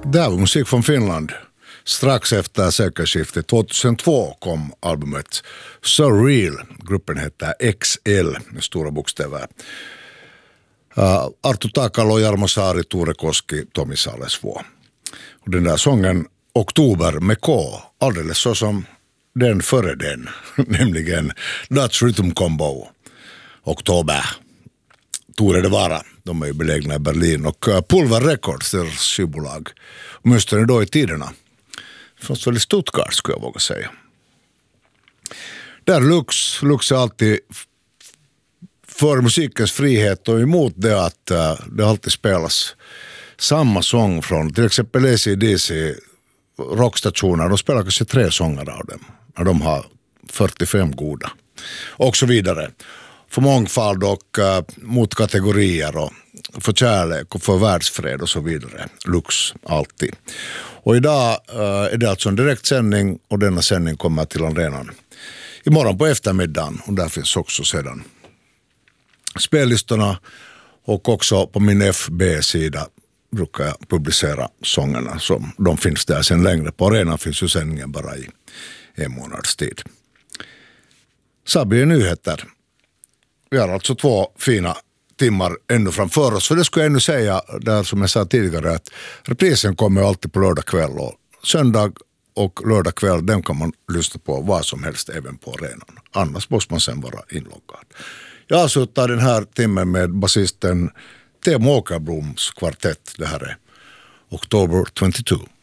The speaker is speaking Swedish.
Det var musik från Finland. Strax efter sekelskiftet 2002 kom albumet Surreal. Gruppen heter XL med stora bokstäver. Arttu Takalo, Jarmo Saari, Tore Koski, Tomi Salesvuo. Och den där sången Oktober med K, alldeles så som den före den, nämligen Dutch Rhythm Combo, Oktober. Tore det vara, de är ju belägna i Berlin, och Pulver Records, deras skivbolag, åtminstone då i tiderna. Det fanns väl i Stuttgart, skulle jag våga säga. Där Lux är alltid för musikens frihet och emot det att det alltid spelas samma sång från till exempel AC/DC rockstationer. De spelar kanske 3 sånger av dem när de har 45 goda och så vidare. För mångfald och mot kategorier och för kärlek och för världsfred och så vidare. Lux alltid. Och idag är det alltså en direktsändning, och denna sändning kommer till arenan imorgon på eftermiddagen, och där finns också sedan spellistorna, och också på min FB-sida brukar jag publicera sångerna som de finns där sen längre. På arenan finns ju sändningen bara i en månads tid. Så blir nyheter. Vi har alltså 2 fina timmar ännu framför oss. För det skulle jag ännu säga, där som jag sa tidigare, att reprisen kommer alltid på lördag kväll, och söndag och lördag kväll, den kan man lyssna på vad som helst även på arenan. Annars måste man sen vara inloggad. Jag avslutar den här timmen med basisten Teemu Åkerbloms kvartett. Det här är October 22.